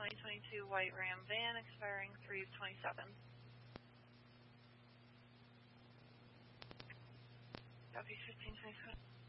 2022 white Ram van expiring 3 of 27. Copy 1527.